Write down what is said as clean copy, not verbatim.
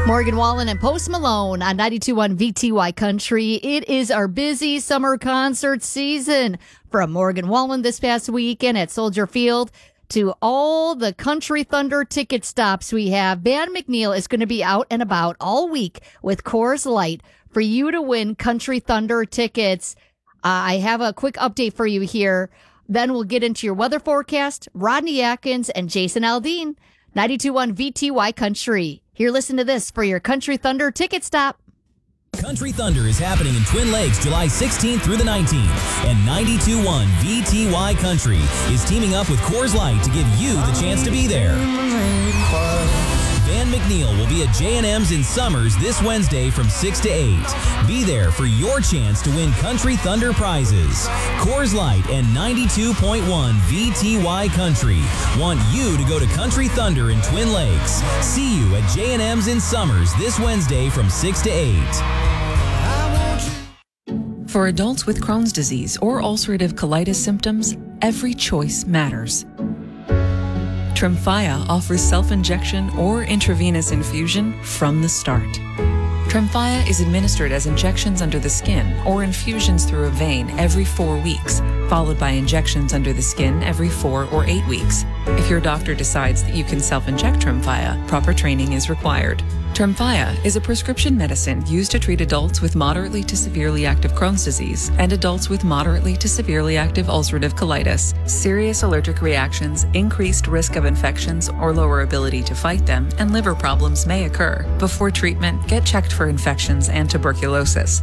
Morgan Wallen and Post Malone on 92.1 VTY Country. It is our busy summer concert season. From Morgan Wallen this past weekend at Soldier Field to all the Country Thunder ticket stops we have, Van McNeil is going to be out and about all week with Coors Light for you to win Country Thunder tickets. I have a quick update for you here. Then we'll get into your weather forecast. Rodney Atkins and Jason Aldean, 92.1 VTY Country. Here, listen to this for your Country Thunder ticket stop. Country Thunder is happening in Twin Lakes July 16th through the 19th. And 92.1 VTY Country is teaming up with Coors Light to give you the chance to be there. Van McNeil will be at J&M's in Summers this Wednesday from 6 to 8. Be there for your chance to win Country Thunder prizes. Coors Light and 92.1 VTY Country want you to go to Country Thunder in Twin Lakes. See you at J&M's in Summers this Wednesday from 6 to 8. For adults with Crohn's disease or ulcerative colitis symptoms, every choice matters. Tremfya offers self-injection or intravenous infusion from the start. Tremfya is administered as injections under the skin or infusions through a vein every 4 weeks, followed by injections under the skin every 4 or 8 weeks. If your doctor decides that you can self-inject Tremfya, proper training is required. Tremfya is a prescription medicine used to treat adults with moderately to severely active Crohn's disease and adults with moderately to severely active ulcerative colitis. Serious allergic reactions, increased risk of infections or lower ability to fight them, and liver problems may occur. Before treatment, get checked for infections and tuberculosis.